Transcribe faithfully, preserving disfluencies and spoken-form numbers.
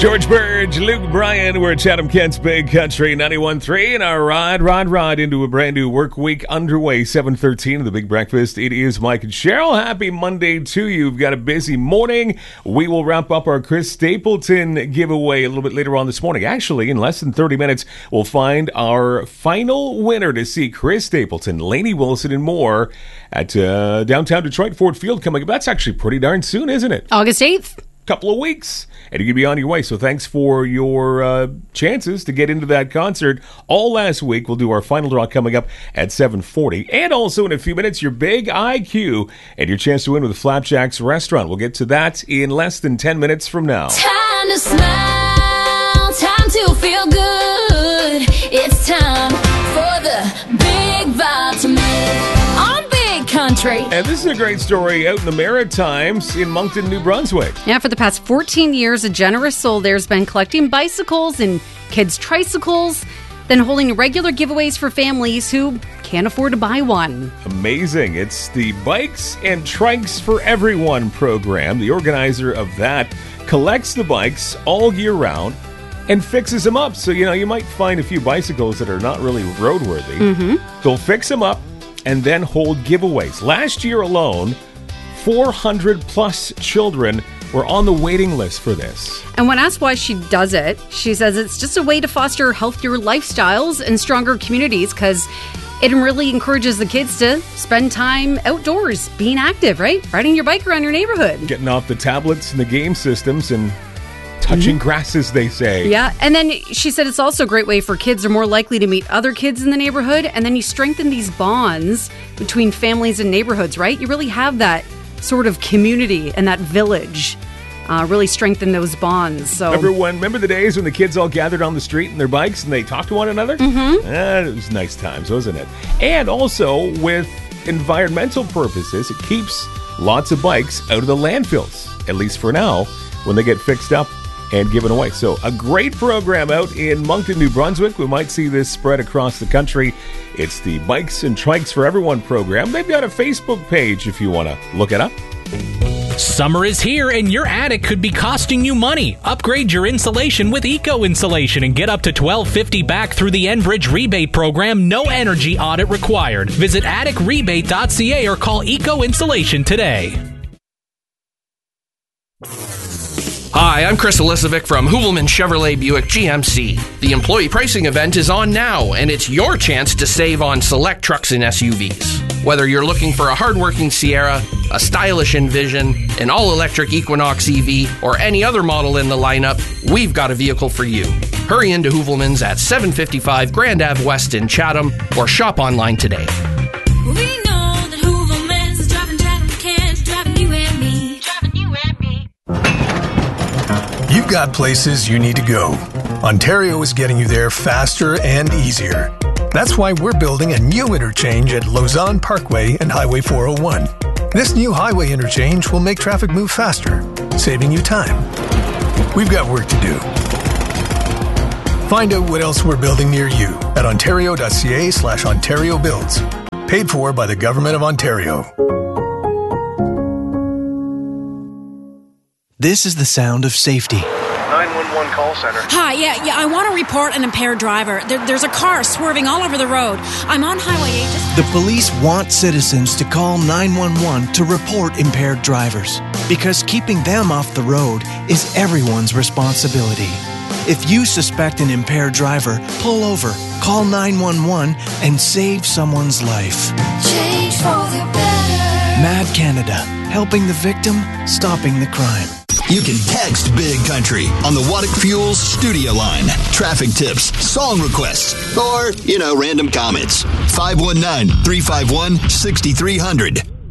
George Burge, Luke Bryan, we're at Chatham Kent's Big Country ninety-one point three, and our ride, ride, ride into a brand new work week underway, seven thirteen of the Big Breakfast. It is Mike and Cheryl. Happy Monday to you. We've got a busy morning. We will wrap up our Chris Stapleton giveaway a little bit later on this morning. Actually, in less than thirty minutes, we'll find our final winner to see Chris Stapleton, Lainey Wilson, and more at uh, downtown Detroit Ford Field coming up. That's actually pretty darn soon, isn't it? August eighth. Couple of weeks, and you can be on your way. So thanks for your uh, chances to get into that concert. All last week, we'll do our final draw coming up at seven forty, and also in a few minutes, your big I Q and your chance to win with Flapjack's Restaurant. We'll get to that in less than ten minutes from now. Time to smile, time to feel good. It's time for the Big Vitamin on Big Country. And this is a great story out in the Maritimes in Moncton, New Brunswick. Yeah, for the past fourteen years, a generous soul there's been collecting bicycles and kids' tricycles, then holding regular giveaways for families who can't afford to buy one. Amazing. It's the Bikes and Trikes for Everyone program. The organizer of that collects the bikes all year round and fixes them up. So, you know, you might find a few bicycles that are not really roadworthy. Mm-hmm. They'll fix them up and then hold giveaways. Last year alone, four hundred plus children were on the waiting list for this. And when asked why she does it, she says it's just a way to foster healthier lifestyles and stronger communities, because it really encourages the kids to spend time outdoors, being active, right? Riding your bike around your neighborhood. Getting off the tablets and the game systems and touching mm-hmm. grass, as they say. Yeah, and then she said it's also a great way for kids are more likely to meet other kids in the neighborhood, and then you strengthen these bonds between families and neighborhoods, right? You really have that sort of community and that village. Uh, really strengthen those bonds. So remember when? Remember the days when the kids all gathered on the street in their bikes and they talked to one another? Mm-hmm. Eh, it was nice times, wasn't it? And also, with environmental purposes, it keeps lots of bikes out of the landfills, at least for now, when they get fixed up and given away. So a great program out in Moncton, New Brunswick. We might see this spread across the country. It's the Bikes and Trikes for Everyone program. They've got a Facebook page if you want to look it up. Summer is here and your attic could be costing you money. Upgrade your insulation with Eco Insulation and get up to twelve fifty back through the Enbridge rebate program. No energy audit required. Visit attic rebate dot c a or call Eco Insulation today. Hi, I'm Chris Elisovic from Hoovelman Chevrolet Buick G M C. The employee pricing event is on now, and it's your chance to save on select trucks and S U Vs. Whether you're looking for a hardworking Sierra, a stylish Envision, an all-electric Equinox E V, or any other model in the lineup, we've got a vehicle for you. Hurry into Hoovelman's at seven fifty-five Grand Ave West in Chatham, or shop online today. We know that Hoovelman's is driving Chatham Kent, driving you and me, driving you and me. You've got places you need to go. Ontario is getting you there faster and easier. That's why we're building a new interchange at Lausanne Parkway and Highway four oh one. This new highway interchange will make traffic move faster, saving you time. We've got work to do. Find out what else we're building near you at ontario.ca slash Ontario Builds. Paid for by the Government of Ontario. This is the sound of safety. nine one one call center. Hi, yeah, yeah, I want to report an impaired driver. There, there's a car swerving all over the road. I'm on Highway eight. Just... The police want citizens to call nine one one to report impaired drivers, because keeping them off the road is everyone's responsibility. If you suspect an impaired driver, pull over, call nine one one, and save someone's life. Change for the better. Mad Canada, helping the victim, stopping the crime. You can text Big Country on the Waddick Fuels studio line. Traffic tips, song requests, or, you know, random comments. five one nine, three five one, six three zero zero.